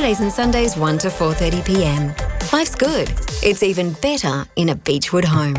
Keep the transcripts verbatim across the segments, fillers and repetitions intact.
Saturdays and Sundays one to four thirty p m. Life's good. It's even better in a Beechwood home.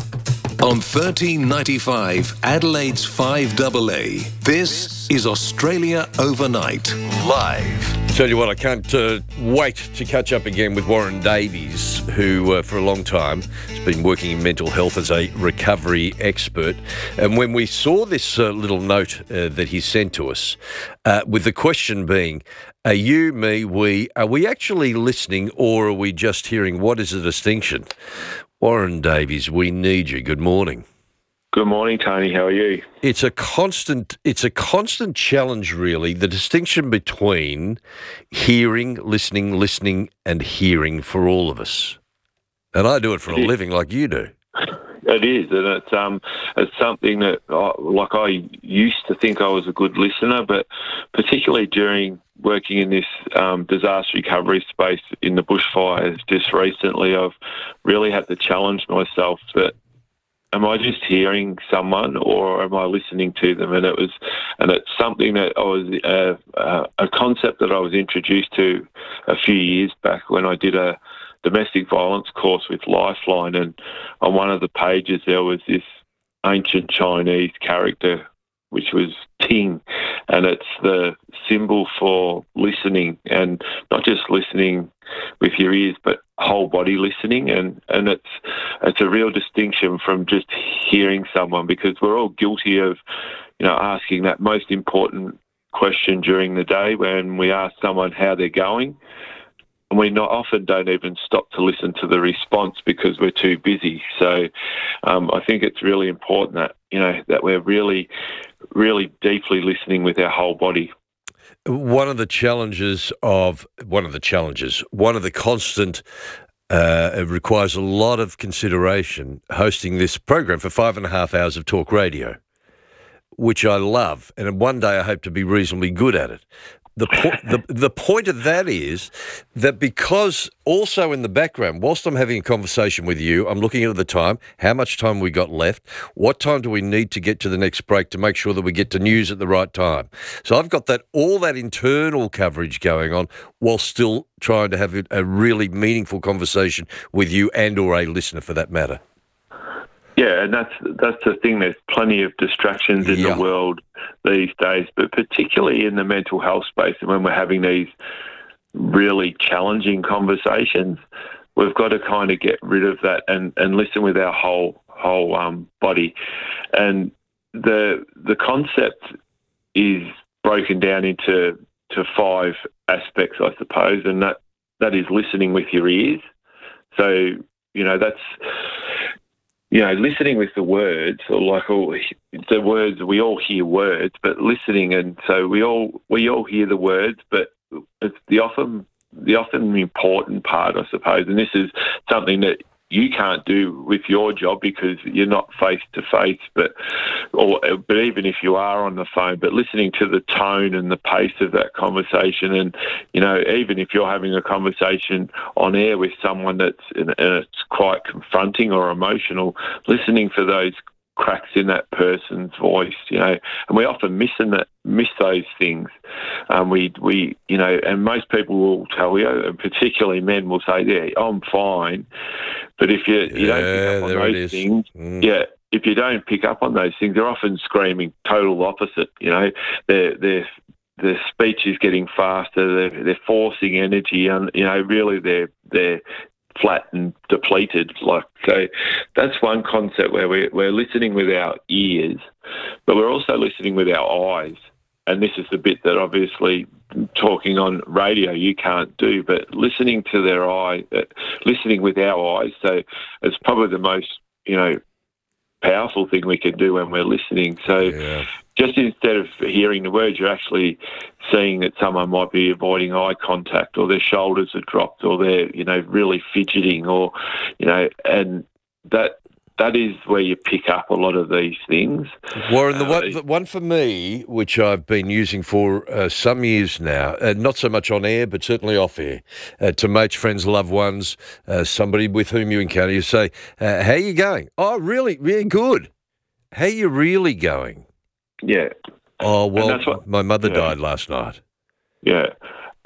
On thirteen ninety-five, Adelaide's five A A, this is Australia Overnight, live. Tell you what, I can't uh, wait to catch up again with Warren Davies, who uh, for a long time has been working in mental health as a recovery expert. And when we saw this uh, little note uh, that he sent to us, uh, with the question being, are you, me, we, are we actually listening or are we just hearing? What is the distinction? Warren Davies, we need you. Good morning. Good morning, Tony. How are you? It's a constant, it's a constant challenge, really, the distinction between hearing, listening, listening, and hearing for all of us. And I do it for a living like you do. It is, and it's um, it's something that, I, like, I used to think I was a good listener, but particularly during working in this um, disaster recovery space in the bushfires just recently, I've really had to challenge myself that, am I just hearing someone or am I listening to them? And it was, and it's something that I was, uh, uh, a concept that I was introduced to a few years back when I did a domestic violence course with Lifeline. And on one of the pages there was this ancient Chinese character, which was Ting, and it's the symbol for listening, and not just listening with your ears, but whole body listening. And, and it's it's a real distinction from just hearing someone, because we're all guilty of, you know, asking that most important question during the day when we ask someone how they're going. And we not often don't even stop to listen to the response because we're too busy. So um, I think it's really important that, you know, that we're really, really deeply listening with our whole body. One of the challenges of, one of the challenges, one of the constant, uh, it requires a lot of consideration, hosting this program for five and a half hours of talk radio, which I love. And one day I hope to be reasonably good at it. The, po- the the point of that is that because also in the background, whilst I'm having a conversation with you, I'm looking at the time, how much time we got left, what time do we need to get to the next break to make sure that we get to news at the right time. So I've got that all that internal coverage going on while still trying to have a really meaningful conversation with you and or a listener for that matter. Yeah, and that's that's the thing. There's plenty of distractions in yeah. the world these days, but particularly in the mental health space, and when we're having these really challenging conversations, we've got to kind of get rid of that and, and listen with our whole whole um, body. And the the concept is broken down into to five aspects, I suppose, and that that is listening with your ears. So, you know, that's, you know, listening with the words, or like all the words, we all hear words, but listening, and so we all we all hear the words, but it's the often the often important part, I suppose, and this is something that you can't do with your job because you're not face to face, but or but even if you are on the phone, but listening to the tone and the pace of that conversation, and you know, even if you're having a conversation on air with someone that's and it's quite confronting or emotional, listening for those cracks in that person's voice, you know, and we often miss that miss those things. Um, we we you know, and most people will tell you, and particularly men will say, "Yeah, I'm fine," but if you you yeah, don't pick up on those things, mm. yeah. If you don't pick up on those things, they're often screaming total opposite. You know, their their their speech is getting faster. They're they're forcing energy, and you know, really they're they're flat and depleted. Like, so that's one concept where we're we're listening with our ears, but we're also listening with our eyes. And this is the bit that obviously talking on radio you can't do, but listening to their eye, uh, listening with our eyes. So it's probably the most, you know, powerful thing we can do when we're listening. So yeah. just instead of hearing the words, you're actually seeing that someone might be avoiding eye contact, or their shoulders are dropped, or they're, you know, really fidgeting, or, you know, and that that is where you pick up a lot of these things. Warren, the uh, one, the one for me, which I've been using for uh, some years now, uh, not so much on air, but certainly off air, uh, to mates, friends, loved ones, uh, somebody with whom you encounter, you say, uh, how are you going? Oh, really, really good. How are you really going? Yeah. Oh, well, what, my mother yeah. died last night. Yeah. Uh,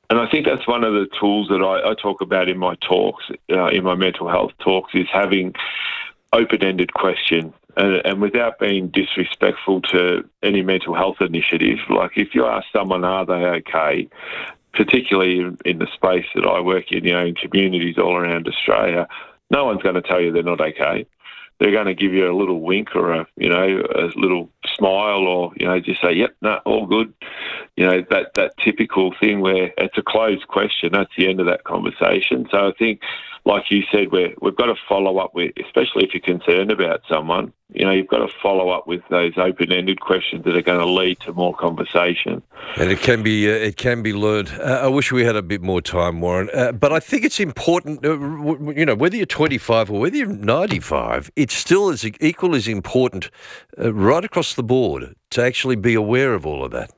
And I think that's one of the tools that I, I talk about in my talks, uh, in my mental health talks, is having open-ended question. And, and without being disrespectful to any mental health initiative, like if you ask someone, are they okay, particularly in, in the space that I work in, you know, in communities all around Australia, no one's going to tell you they're not okay. They're going to give you a little wink or a, you know, a little smile, or, you know, just say, yep, no, all good. You know, that, that typical thing where it's a closed question. That's the end of that conversation. So I think, like you said, we're, we've got to follow up with, especially if you're concerned about someone, you know, you've got to follow up with those open-ended questions that are going to lead to more conversation. And it can be uh, it can be learned. Uh, I wish we had a bit more time, Warren. Uh, but I think it's important, uh, w- you know, whether you're twenty-five or whether you're ninety-five, it's still as equal as important uh, right across the board to actually be aware of all of that.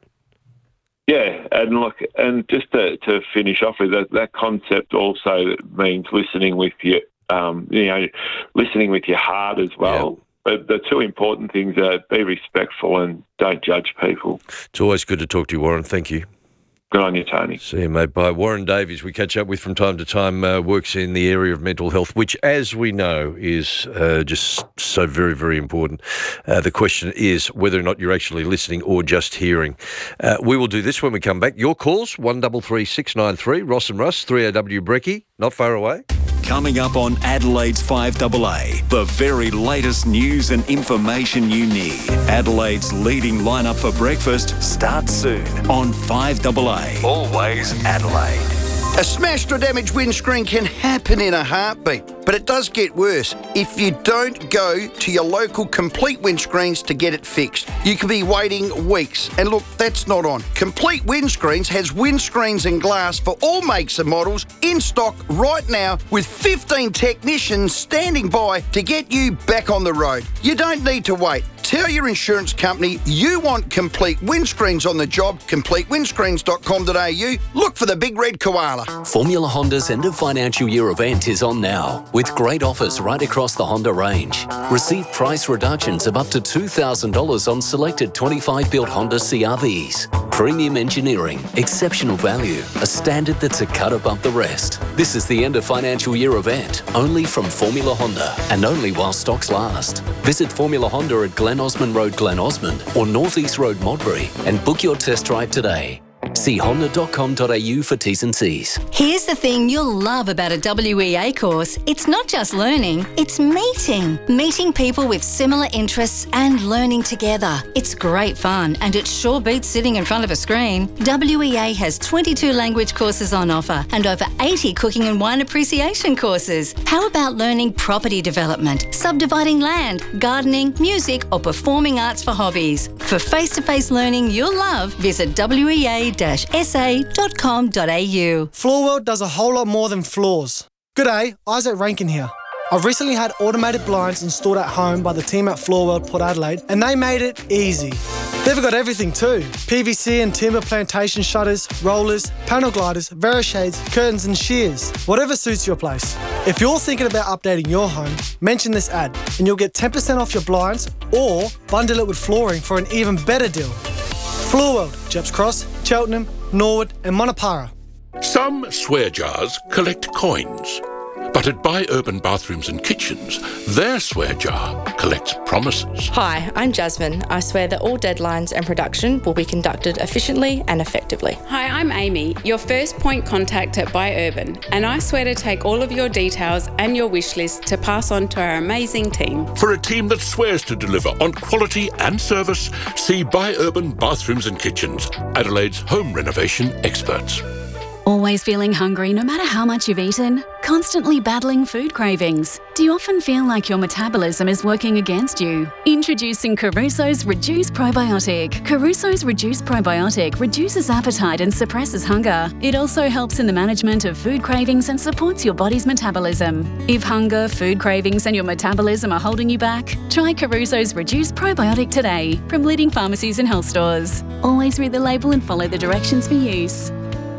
Yeah, and look, and just to, to finish off with that, that concept also means listening with your, um, you know, listening with your heart as well. Yeah. But the two important things are be respectful and don't judge people. It's always good to talk to you, Warren. Thank you. Good on you, Tony. See you, mate. Bye. Warren Davies, we catch up with from time to time, uh, works in the area of mental health, which, as we know, is uh, just so very, very important. Uh, the question is whether or not you're actually listening or just hearing. Uh, we will do this when we come back. Your calls, one three three six nine three, Ross and Russ, three A W Brecky, not far away. Coming up on Adelaide's five A A, the very latest news and information you need. Adelaide's leading lineup for breakfast starts soon on five A A. Always Adelaide. A smashed or damaged windscreen can happen in a heartbeat, but it does get worse if you don't go to your local Complete Windscreens to get it fixed. You could be waiting weeks, and look, that's not on. Complete Windscreens has windscreens and glass for all makes and models in stock right now, with fifteen technicians standing by to get you back on the road. You don't need to wait. Tell your insurance company you want Complete Windscreens on the job, complete windscreens dot com dot a u. Look for the big red koala. Formula Honda's end of financial year event is on now, with great offers right across the Honda range. Receive price reductions of up to two thousand dollars on selected twenty-five built Honda C R Vs. Premium engineering, exceptional value, a standard that's a cut above the rest. This is the end of financial year event, only from Formula Honda, and only while stocks last. Visit Formula Honda at Glen Osmond Road, Glen Osmond, or North East Road, Modbury, and book your test drive today. See honda dot com dot a u for T's and C's. Here's the thing you'll love about a W E A course. It's not just learning, it's meeting. Meeting people with similar interests and learning together. It's great fun, and it sure beats sitting in front of a screen. W E A has twenty-two language courses on offer and over eighty cooking and wine appreciation courses. How about learning property development, subdividing land, gardening, music, or performing arts for hobbies? For face-to-face learning you'll love, visit W E A dash s a dot com dot a u. Floorworld does a whole lot more than floors. G'day, Isaac Rankin here. I've recently had automated blinds installed at home by the team at Floorworld Port Adelaide, and they made it easy. They've got everything too. P V C and timber plantation shutters, rollers, panel gliders, Verishades, curtains and shears. Whatever suits your place. If you're thinking about updating your home, mention this ad and you'll get ten percent off your blinds, or bundle it with flooring for an even better deal. Floorworld, Jeps Cross, Cheltenham, Norwood and Monopara. Some swear jars collect coins, but at Buy Urban Bathrooms and Kitchens, their swear jar collects promises. Hi, I'm Jasmine. I swear that all deadlines and production will be conducted efficiently and effectively. Hi, I'm Amy, your first point contact at Buy Urban, and I swear to take all of your details and your wish list to pass on to our amazing team. For a team that swears to deliver on quality and service, see Buy Urban Bathrooms and Kitchens, Adelaide's home renovation experts. Always feeling hungry no matter how much you've eaten? Constantly battling food cravings? Do you often feel like your metabolism is working against you? Introducing Caruso's Reduce Probiotic. Caruso's Reduce Probiotic reduces appetite and suppresses hunger. It also helps in the management of food cravings and supports your body's metabolism. If hunger, food cravings and your metabolism are holding you back, try Caruso's Reduce Probiotic today from leading pharmacies and health stores. Always read the label and follow the directions for use.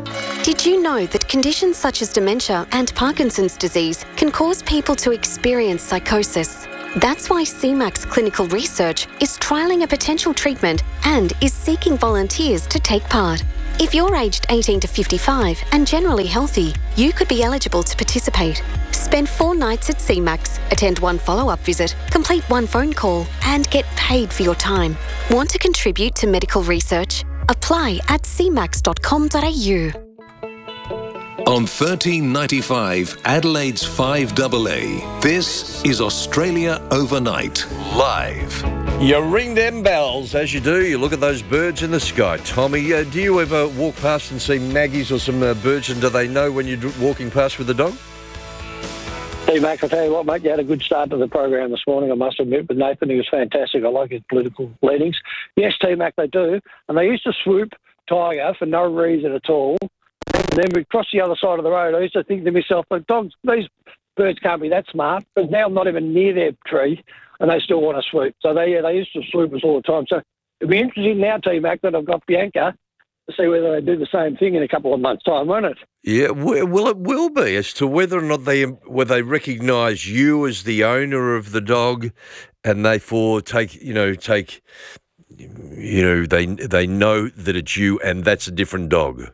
Did you know that conditions such as dementia and Parkinson's disease can cause people to experience psychosis? That's why C MAX Clinical Research is trialling a potential treatment and is seeking volunteers to take part. If you're aged eighteen to fifty-five and generally healthy, you could be eligible to participate. Spend four nights at C MAX, attend one follow-up visit, complete one phone call, and get paid for your time. Want to contribute to medical research? Apply at c max dot com dot a u. On thirteen ninety-five, Adelaide's five double A, this is Australia Overnight, live. You ring them bells, as you do. You look at those birds in the sky. Tommy, uh, do you ever walk past and see Maggies or some uh, birds, and do they know when you're walking past with the dog? Hey, Max, I'll tell you what, mate, you had a good start to the program this morning, I must admit, with Nathan. He was fantastic. I like his political leanings. Yes, T-Mac, they do. And they used to swoop Tiger for no reason at all. And then we crossed the other side of the road. I used to think to myself, but dogs, these birds can't be that smart. But now I'm not even near their tree, and they still want to swoop. So they, yeah, they used to swoop us all the time. So it'd be interesting now, T-Mac, that I've got Bianca, to see whether they do the same thing in a couple of months' time, won't it? Yeah, well, it will be, as to whether or not they whether they recognise you as the owner of the dog, and they for take you know take you know they they know that it's you, and that's a different dog.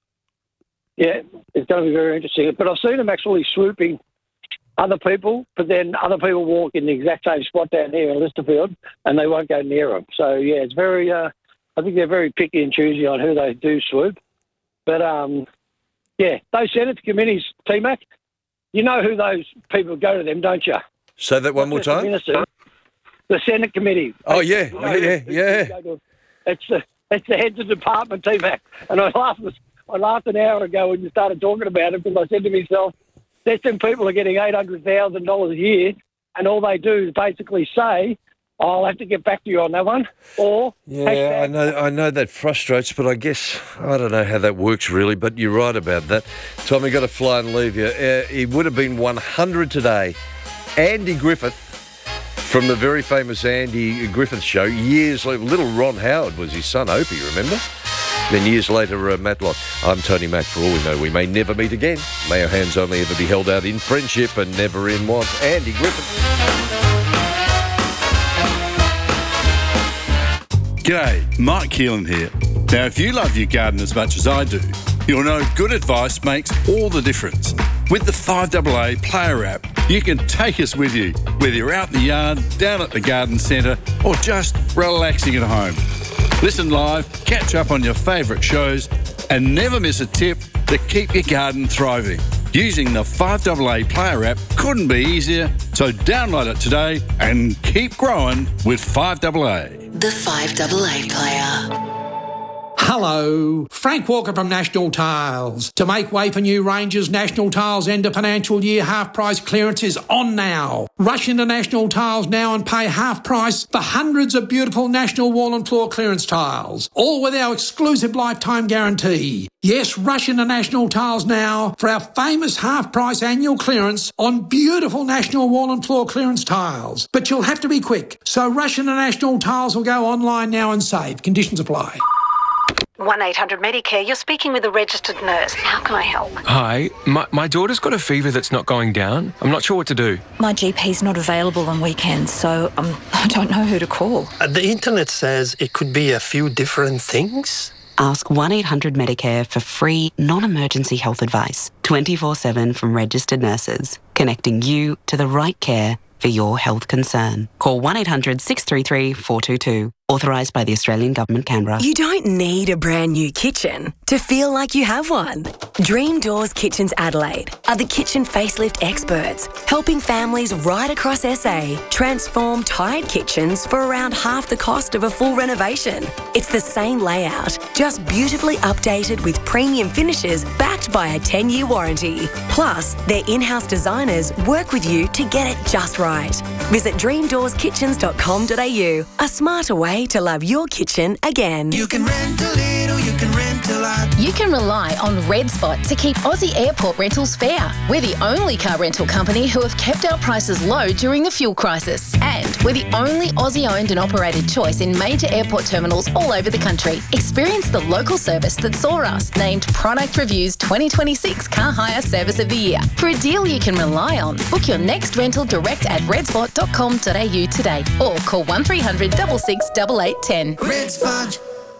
Yeah, it's going to be very interesting. But I've seen them actually swooping other people, but then other people walk in the exact same spot down here in Listerfield, and they won't go near them. So yeah, it's very. Uh, I think they're very picky and choosy on who they do swoop. But, um, yeah, those Senate committees, T-Mac, you know who those people go to them, don't you? Say that one more time. Minister, the Senate committee. Oh, yeah, you know, yeah, yeah. It's the, it's the heads of department, T-Mac. And I laughed, I laughed an hour ago when you started talking about it, because I said to myself, there's some people are getting eight hundred thousand dollars a year, and all they do is basically say, I'll have to get back to you on that one. Or yeah, hashtag- I know, I know that frustrates, but I guess I don't know how that works really. But you're right about that. Tommy, got to fly and leave you. Uh, he would have been one hundred today. Andy Griffith from the very famous Andy Griffith show. Years later, little Ron Howard was his son, Opie. Remember? Then years later, uh, Matlock. I'm Tony Mack. For all we know, we may never meet again. May our hands only ever be held out in friendship and never in want. Andy Griffith. G'day, Mike Keelan here. Now, if you love your garden as much as I do, you'll know good advice makes all the difference. With the five double A Player app, you can take us with you, whether you're out in the yard, down at the garden centre, or just relaxing at home. Listen live, catch up on your favourite shows, and never miss a tip that keep your garden thriving. Using the five double A Player app couldn't be easier, so download it today and keep growing with five double A. The five double A Player. Hello, Frank Walker from National Tiles. To make way for new ranges, National Tiles end of financial year half price clearance is on now. Rush into National Tiles now and pay half price for hundreds of beautiful National wall and floor clearance tiles, all with our exclusive lifetime guarantee. Yes, rush into National Tiles now for our famous half price annual clearance on beautiful National wall and floor clearance tiles. But you'll have to be quick, so rush into National Tiles or go online now and save. Conditions apply. one eight hundred Medicare, you're speaking with a registered nurse. How can I help? Hi, my, my daughter's got a fever that's not going down. I'm not sure what to do. My G P's not available on weekends, so um, I don't know who to call. Uh, the internet says it could be a few different things. Ask one eight hundred Medicare for free, non-emergency health advice, twenty-four seven from registered nurses, connecting you to the right care for your health concern. Call one eight hundred six three three four two two. Authorised by the Australian Government, Canberra. You don't need a brand new kitchen to feel like you have one. Dream Doors Kitchens Adelaide are the kitchen facelift experts, helping families right across S A transform tired kitchens for around half the cost of a full renovation. It's the same layout, just beautifully updated with premium finishes backed by a ten-year warranty. Plus, their in-house designers work with you to get it just right. Visit dream doors kitchens dot com dot a u, a smarter way to love your kitchen again. You can rent a little, you can rent a lot. You can rely on Red Spot to keep Aussie airport rentals fair. We're the only car rental company who have kept our prices low during the fuel crisis. And we're the only Aussie-owned and operated choice in major airport terminals all over the country. Experience the local service that saw us named Product Review's twenty twenty-six Car Hire Service of the Year. For a deal you can rely on, book your next rental direct at red spot dot com dot a u today or call one three hundred six six eight eight one zero. Red Spot.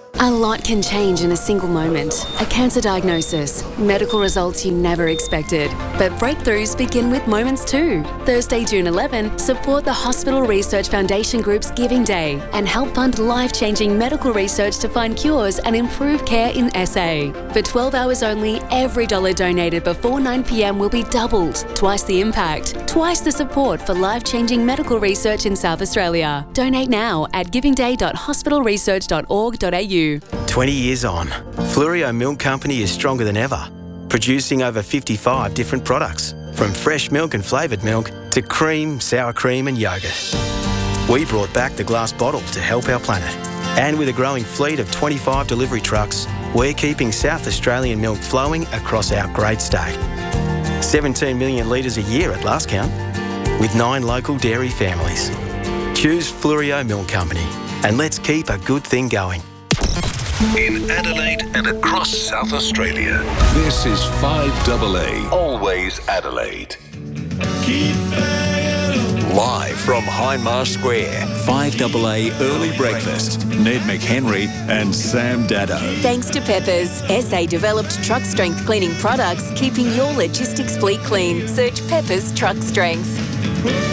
A lot can change in a single moment. A cancer diagnosis, medical results you never expected. But breakthroughs begin with moments too. Thursday, June eleventh, support the Hospital Research Foundation Group's Giving Day and help fund life-changing medical research to find cures and improve care in S A. For twelve hours only, every dollar donated before nine p m will be doubled. Twice the impact, twice the support for life-changing medical research in South Australia. Donate now at giving day dot hospital research dot org dot a u. twenty years on, Fluorio Milk Company is stronger than ever, producing over fifty-five different products, from fresh milk and flavoured milk to cream, sour cream and yoghurt. We brought back the glass bottle to help our planet. And with a growing fleet of twenty-five delivery trucks, we're keeping South Australian milk flowing across our great state. seventeen million litres a year at last count, with nine local dairy families. Choose Fluorio Milk Company, and let's keep a good thing going. In Adelaide and across South Australia, this is five double A, always Adelaide. Live from Hindmarsh Square, five double A Early Breakfast. Ned McHenry and Sam Daddo. Thanks to Peppers, S A-developed truck strength cleaning products, keeping your logistics fleet clean. Search Peppers Truck Strength.